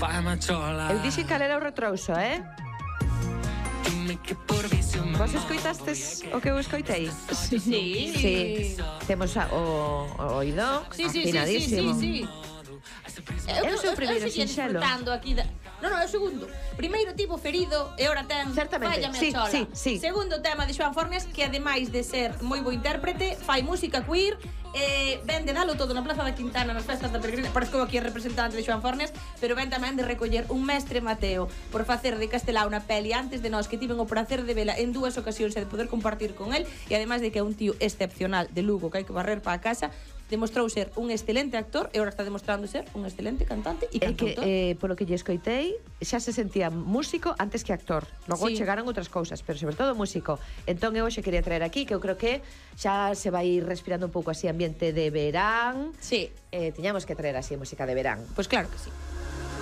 Eu dixen cal era o retrouso, Vos escoitastes o que eu escoitei? Sí. Temos o oído afinadísimo. É o seu primeiro sinxelo. Non, é o segundo. Primeiro tivo ferido e ora ten Fállame a chola. Sí. Segundo tema de Xoán Fornes, que ademais de ser moi bo intérprete, fai música queer, ven de dalo todo na Plaza da Quintana nas festas da Peregrina. Parece como aquí é representante de Xoán Fornes, pero ven tamén de recoller un mestre Mateo por facer de Castelao unha peli antes de nós, que tiven o prazer de vela en 2 ocasións e de poder compartir con el, e ademais de que é un tío excepcional de Lugo que hai que barrer para a casa. Demostrou ser un excelente actor e agora está demostrando ser un excelente cantante e cantautor. É que, polo que lle escoitei, xa se sentía músico antes que actor. Logo chegaron outras cousas, pero sobre todo músico. Entón eu hoxe quería traer aquí, que eu creo que xa se vai respirando un pouco así ambiente de verán. Sí. Tiñamos que traer así música de verán. Pois claro que sí.